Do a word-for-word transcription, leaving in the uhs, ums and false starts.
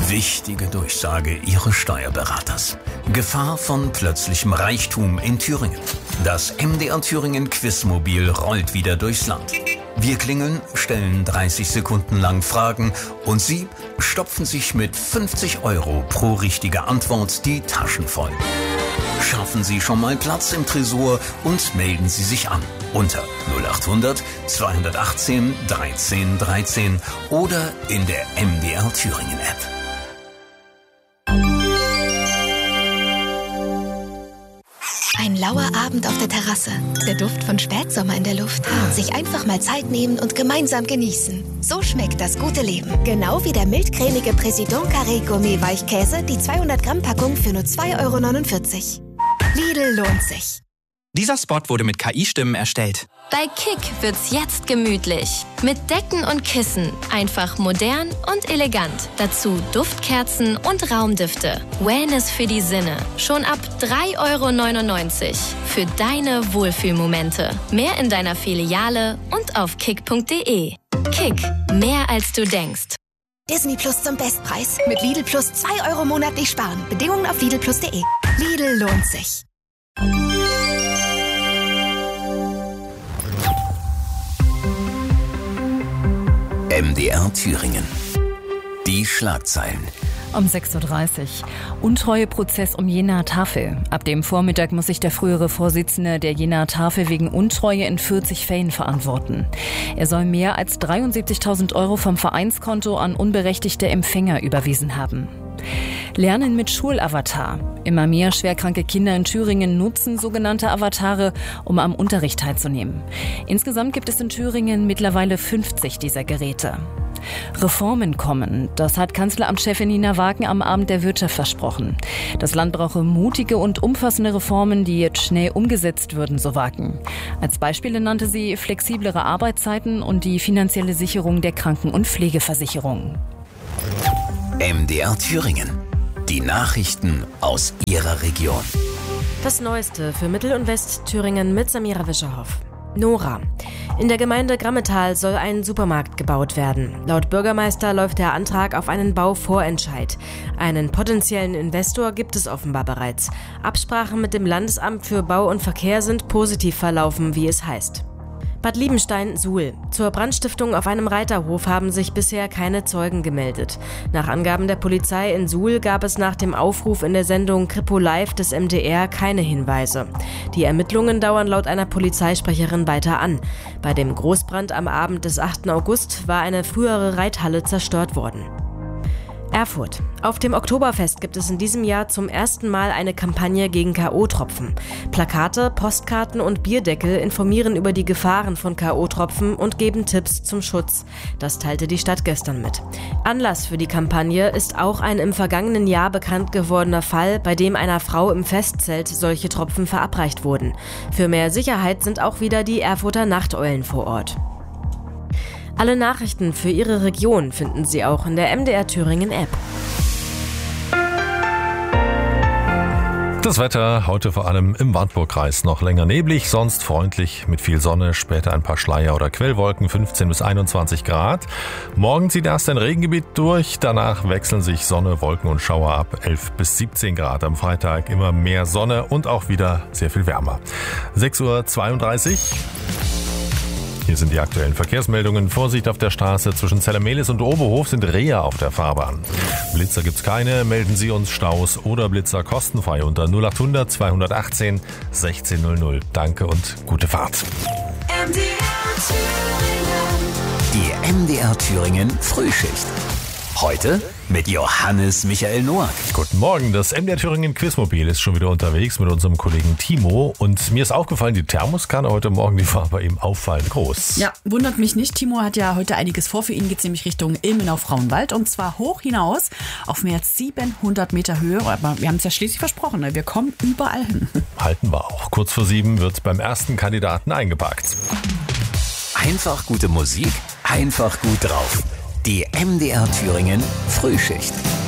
Wichtige Durchsage Ihres Steuerberaters. Gefahr von plötzlichem Reichtum in Thüringen. Das M D R Thüringen Quizmobil rollt wieder durchs Land. Wir klingeln, stellen dreißig Sekunden lang Fragen und Sie stopfen sich mit fünfzig Euro pro richtige Antwort die Taschen voll. Schaffen Sie schon mal Platz im Tresor und melden Sie sich an unter null acht hundert zweihundertachtzehn dreizehn dreizehn oder in der M D R Thüringen App. Ein lauer Abend auf der Terrasse, der Duft von Spätsommer in der Luft. Sich einfach mal Zeit nehmen und gemeinsam genießen. So schmeckt das gute Leben. Genau wie der mildcremige Président Carré Gourmet Weichkäse, die zweihundert Gramm Packung für nur zwei Euro neunundvierzig. Lidl lohnt sich. Dieser Spot wurde mit K I-Stimmen erstellt. Bei Kick wird's jetzt gemütlich. Mit Decken und Kissen. Einfach modern und elegant. Dazu Duftkerzen und Raumdüfte. Wellness für die Sinne. Schon ab drei Euro neunundneunzig. Für deine Wohlfühlmomente. Mehr in deiner Filiale und auf kick punkt de. Kick. Mehr als du denkst. Disney Plus zum Bestpreis. Mit Lidl Plus zwei Euro monatlich sparen. Bedingungen auf lidl plus punkt de. Lidl lohnt sich. M D R Thüringen. Die Schlagzeilen. Um sechs Uhr dreißig. Untreueprozess um Jenaer Tafel. Ab dem Vormittag muss sich der frühere Vorsitzende der Jenaer Tafel wegen Untreue in vierzig Fällen verantworten. Er soll mehr als dreiundsiebzigtausend Euro vom Vereinskonto an unberechtigte Empfänger überwiesen haben. Lernen mit Schulavatar. Immer mehr schwerkranke Kinder in Thüringen nutzen sogenannte Avatare, um am Unterricht teilzunehmen. Insgesamt gibt es in Thüringen mittlerweile fünfzig dieser Geräte. Reformen kommen. Das hat Kanzleramtschefin Nina Wagen am Abend der Wirtschaft versprochen. Das Land brauche mutige und umfassende Reformen, die jetzt schnell umgesetzt würden, so Wagen. Als Beispiele nannte sie flexiblere Arbeitszeiten und die finanzielle Sicherung der Kranken- und Pflegeversicherung. M D R Thüringen. Die Nachrichten aus Ihrer Region. Das Neueste für Mittel- und Westthüringen mit Samira Wischerhoff. Nora. In der Gemeinde Grammetal soll ein Supermarkt gebaut werden. Laut Bürgermeister läuft der Antrag auf einen Bauvorentscheid. Einen potenziellen Investor gibt es offenbar bereits. Absprachen mit dem Landesamt für Bau und Verkehr sind positiv verlaufen, wie es heißt. Bad Liebenstein-Suhl. Zur Brandstiftung auf einem Reiterhof haben sich bisher keine Zeugen gemeldet. Nach Angaben der Polizei in Suhl gab es nach dem Aufruf in der Sendung Kripo Live des M D R keine Hinweise. Die Ermittlungen dauern laut einer Polizeisprecherin weiter an. Bei dem Großbrand am Abend des achten August war eine frühere Reithalle zerstört worden. Erfurt. Auf dem Oktoberfest gibt es in diesem Jahr zum ersten Mal eine Kampagne gegen K O-Tropfen. Plakate, Postkarten und Bierdeckel informieren über die Gefahren von K O-Tropfen und geben Tipps zum Schutz. Das teilte die Stadt gestern mit. Anlass für die Kampagne ist auch ein im vergangenen Jahr bekannt gewordener Fall, bei dem einer Frau im Festzelt solche Tropfen verabreicht wurden. Für mehr Sicherheit sind auch wieder die Erfurter Nachteulen vor Ort. Alle Nachrichten für Ihre Region finden Sie auch in der M D R Thüringen App. Das Wetter heute vor allem im Wartburgkreis noch länger neblig, sonst freundlich mit viel Sonne, später ein paar Schleier- oder Quellwolken, fünfzehn bis einundzwanzig Grad. Morgen zieht erst ein Regengebiet durch, danach wechseln sich Sonne, Wolken und Schauer ab, elf bis siebzehn Grad. Am Freitag immer mehr Sonne und auch wieder sehr viel wärmer. sechs Uhr zweiunddreißig. Hier sind die aktuellen Verkehrsmeldungen. Vorsicht auf der Straße zwischen Zellermehlis und Oberhof sind Reher auf der Fahrbahn. Blitzer gibt's keine, melden Sie uns Staus oder Blitzer kostenfrei unter null acht hundert zweihundertachtzehn sechzehn null null. Danke und gute Fahrt. Die M D R Thüringen Frühschicht. Heute mit Johannes Michael Noack. Guten Morgen, das M D R Thüringen Quizmobil ist schon wieder unterwegs mit unserem Kollegen Timo. Und mir ist aufgefallen, die Thermoskanne heute Morgen, die war bei ihm auffallend groß. Ja, wundert mich nicht. Timo hat ja heute einiges vor. Für ihn geht es nämlich Richtung Ilmenau-Frauenwald und zwar hoch hinaus auf mehr als siebenhundert Meter Höhe. Aber wir haben es ja schließlich versprochen, wir kommen überall hin. Halten wir auch. Kurz vor sieben wird beim ersten Kandidaten eingepackt. Einfach gute Musik, einfach gut drauf. Die M D R Thüringen Frühschicht.